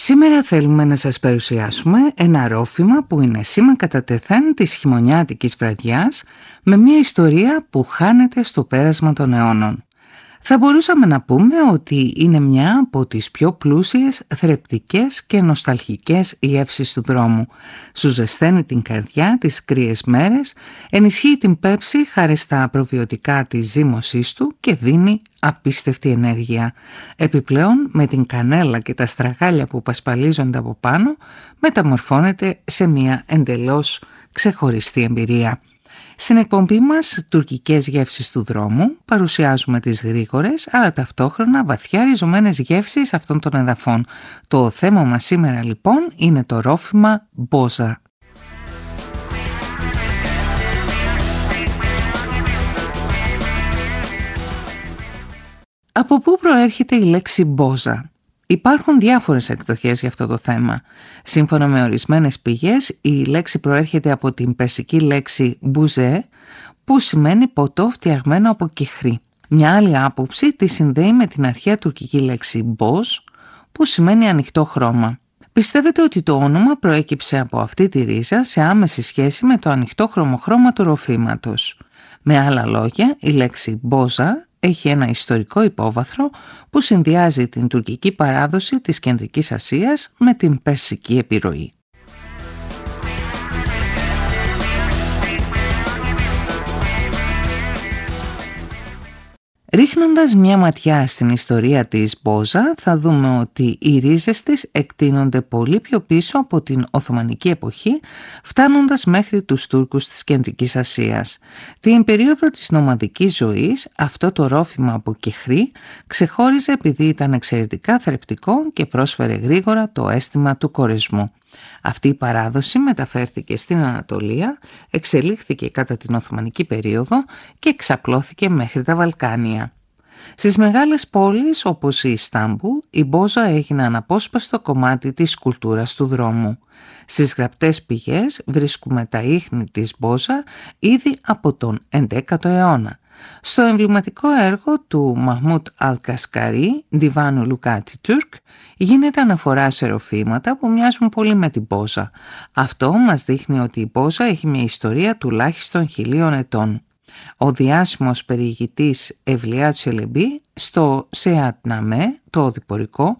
Σήμερα θέλουμε να σας παρουσιάσουμε ένα ρόφημα που είναι σήμα κατά τεθέν της χειμωνιάτικης βραδιάς, με μια ιστορία που χάνεται στο πέρασμα των αιώνων. Θα μπορούσαμε να πούμε ότι είναι μια από τις πιο πλούσιες, θρεπτικές και νοσταλγικές γεύσεις του δρόμου. Σου ζεσταίνει την καρδιά τις κρύες μέρες, ενισχύει την πέψη χάρη στα προβιωτικά της ζύμωσής του και δίνει απίστευτη ενέργεια. Επιπλέον, με την κανέλα και τα στραγάλια που πασπαλίζονται από πάνω, μεταμορφώνεται σε μια εντελώς ξεχωριστή εμπειρία. Στην εκπομπή μας «Τουρκικές γεύσεις του δρόμου» παρουσιάζουμε τις γρήγορες αλλά ταυτόχρονα βαθιά ριζωμένες γεύσεις αυτών των εδαφών. Το θέμα μας σήμερα λοιπόν είναι το ρόφημα μπόζα. Από πού προέρχεται η λέξη μπόζα? Υπάρχουν διάφορες εκδοχές για αυτό το θέμα. Σύμφωνα με ορισμένες πηγές, η λέξη προέρχεται από την περσική λέξη μπουζέ, που σημαίνει ποτό φτιαγμένο από κυχρή. Μια άλλη άποψη τη συνδέει με την αρχαία τουρκική λέξη μποζ, που σημαίνει ανοιχτό χρώμα. Πιστεύετε ότι το όνομα προέκυψε από αυτή τη ρίζα σε άμεση σχέση με το ανοιχτόχρωμο χρώμα του ροφήματος. Με άλλα λόγια, η λέξη μπόζα έχει ένα ιστορικό υπόβαθρο που συνδυάζει την τουρκική παράδοση της Κεντρικής Ασίας με την περσική επιρροή. Ρίχνοντας μια ματιά στην ιστορία της μπόζα, θα δούμε ότι οι ρίζες της εκτείνονται πολύ πιο πίσω από την Οθωμανική εποχή, φτάνοντας μέχρι τους Τούρκους της Κεντρικής Ασίας. Την περίοδο της νομαδικής ζωής, αυτό το ρόφημα από κυχρή ξεχώριζε επειδή ήταν εξαιρετικά θρεπτικό και πρόσφερε γρήγορα το αίσθημα του κορεσμού. Αυτή η παράδοση μεταφέρθηκε στην Ανατολία, εξελίχθηκε κατά την Οθωμανική περίοδο και εξαπλώθηκε μέχρι τα Βαλκάνια. Στις μεγάλες πόλεις όπως η Ιστάμπουλ, η μπόζα έγινε αναπόσπαστο κομμάτι της κουλτούρας του δρόμου. Στις γραπτές πηγές βρίσκουμε τα ίχνη της μπόζα ήδη από τον 11ο αιώνα. Στο εμβληματικό έργο του Μαχμούτ Αλκασκαρί, Διβάνου Λουκάτι Τούρκ, γίνεται αναφορά σε ροφήματα που μοιάζουν πολύ με την μπόζα. Αυτό μας δείχνει ότι η μπόζα έχει μια ιστορία τουλάχιστον 1000 ετών. Ο διάσημος περιηγητής Ευλιά Τσελεμπή στο Σεατ Ναμέ, το οδηπορικό,